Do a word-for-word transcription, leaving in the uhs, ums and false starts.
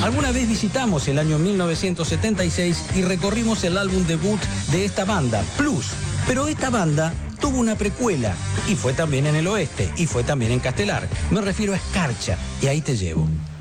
Alguna vez visitamos el año mil novecientos setenta y seis y recorrimos el álbum debut de esta banda, Plus. Pero esta banda tuvo una precuela y fue también en el oeste y fue también en Castelar. Me refiero a Escarcha y ahí te llevo.